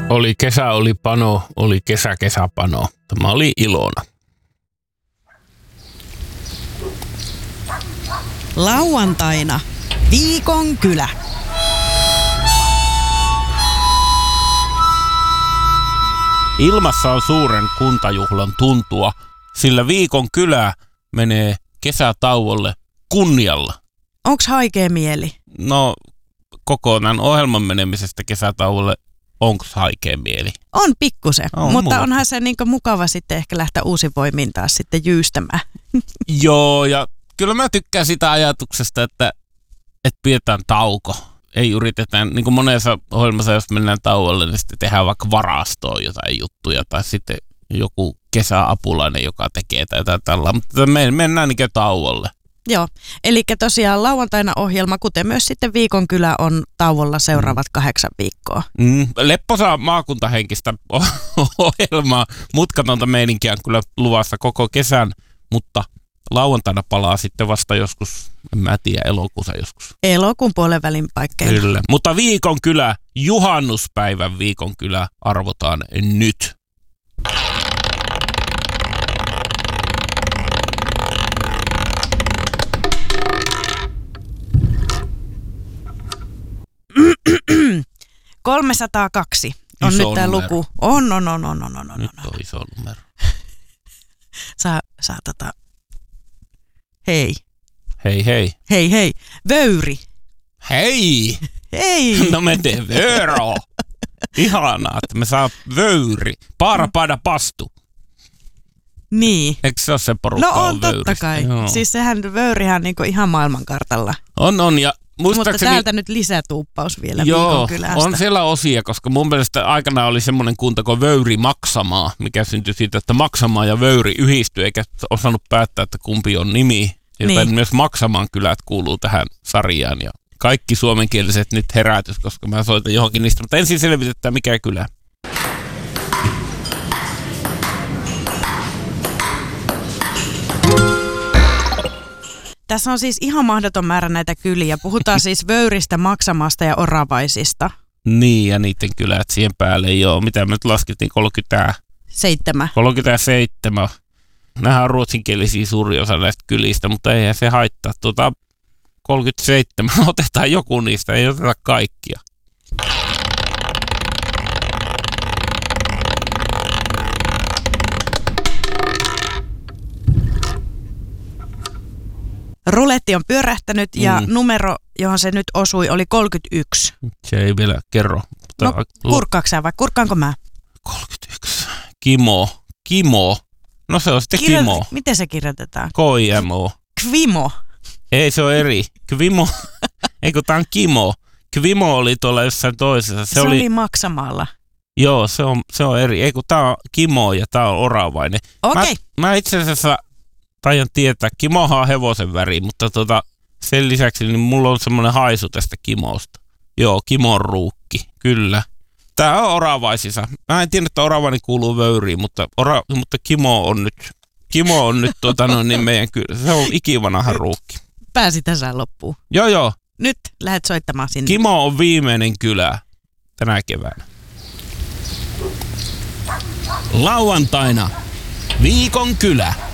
Oli kesä, oli pano, oli kesäpano. Tämä oli Ilona. Lauantaina viikon kylä. Ilmassa on suuren kuntajuhlan tuntua, sillä viikon kylä menee kesätauolle kunnialla. Onks haikea mieli? No, kokonaan ohjelman menemisestä kesätauolle, onks haikea mieli? On pikkusen, mutta mulla. onhan se niinku mukava sitten ehkä lähteä uusin voimin taas sitten jyystämään. Joo, ja kyllä mä tykkään sitä ajatuksesta, että pidetään tauko. Ei yritetä, niin kuin monessa ohjelmassa, jos mennään tauolle, niin sitten tehdään vaikka varastoon jotain juttuja, tai sitten joku kesäapulainen, joka tekee tätä tällä. Mutta me mennään niin tauolle. Joo, eli tosiaan lauantaina ohjelma, kuten myös sitten viikon kylä on tauolla seuraavat 8 viikkoa. Lepposaa maakuntahenkistä ohjelmaa, mutkatonta meininkiä on kyllä luvassa koko kesän, mutta lauantaina palaa sitten vasta joskus, en mä tiedä, elokuussa joskus. Elokuun puolen välin paikkeilla. Kyllä, mutta viikon kylä, juhannuspäivän viikon kylä arvotaan nyt. Mm. 302 on iso nyt tämä numero. luku. On. Nyt on iso numero. Saa Hei. Hei. Vöyri. Hei! Hei. No me teen vöro. Ihanaa, että me saa vöyri. Paarapaada pastu. Niin. Eikö se ole se porukka? No on totta vöyristä? kai. Joo. Siis sehän vöyrihän niinku ihan maailmankartalla. On ja Mutta muistaakseni... täältä nyt lisätuuppaus vielä Joo, viikon kylästä. on siellä osia, koska mun mielestä aikanaan oli semmoinen kunta kuin Vöyri Maksamaa, mikä syntyi siitä, että Maksamaa ja Vöyri yhdistyi, eikä osannut päättää, että kumpi on nimi. Joten Niin. myös Maksamaan kylät kuuluu tähän sarjaan ja kaikki suomenkieliset nyt herätys, koska mä soitan johonkin niistä, mutta ensin selvitetään mikä kylä. Tässä on siis ihan mahdoton määrä näitä kyliä. Puhutaan siis Vöyristä, Maksamasta ja Oravaisista. Niin, ja niiden kylät siihen päälle ei ole. Mitä me nyt laskettiin? 7. 37. Nämähän on ruotsinkielisiä suuri osa näistä kylistä, mutta eihän se haittaa. 37. Otetaan joku niistä, ei oteta kaikkia. Ruletti on pyörähtänyt ja numero, johon se nyt osui, oli 31. Se ei vielä kerro. No, kurkkaatko sä vai kurkkaanko mä? 31. Kimo. No se on sitten Kimo. Miten se kirjoitetaan? K-I-M-O. Kvimo. Ei, se on eri. Kvimo. Eikö tää on Kimo. Kvimo oli tuolla jossain toisessa. Se oli Maksamaalla. Joo, se on eri. Eikö tää on Kimo ja tää on Oravainen. Okei. Mä itse asiassa taidan tietää, Kimohan on hevosen väri, mutta sen lisäksi niin mulla on semmoinen haisu tästä Kimosta. Joo, Kimon ruukki, kyllä. Tää on Oravaisissa. Mä en tiedä, että Oravainen kuuluu Vöyriin, mutta Kimo on nyt niin meidän kyllä. Se on ikivanha ruukki. Pääsi tässä loppuun. Joo. Nyt lähdet soittamaan sinne. Kimo on viimeinen kylä tänä keväänä. Lauantaina viikon kylä.